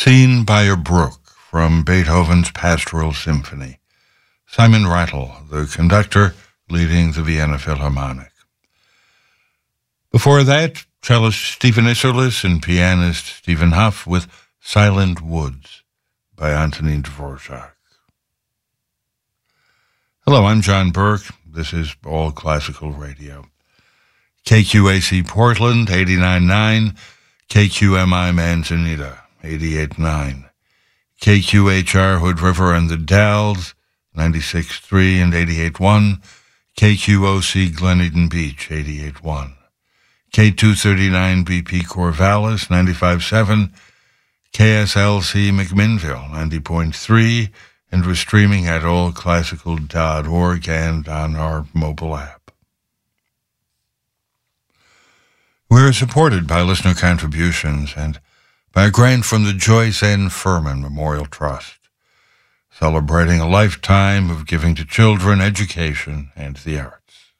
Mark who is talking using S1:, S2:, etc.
S1: Scene by a Brook from Beethoven's Pastoral Symphony. Simon Rattle, the conductor, leading the Vienna Philharmonic. Before that, cellist Stephen Isserlis and pianist Stephen Huff with Silent Woods by Antonin Dvorak. Hello, I'm John Burke. This is All Classical Radio. KQAC Portland, 89.9, KQMI Manzanita, 88.9, KQHR Hood River and the Dalles, 96.3 and 88.1, KQOC Glen Eden Beach, 88.1, K239 BP Corvallis, 95.7, KSLC McMinnville, 90.3, and we're streaming at allclassical.org and on our mobile app. We're supported by listener contributions and by a grant from the Joyce N. Furman Memorial Trust, celebrating a lifetime of giving to children, education, and the arts.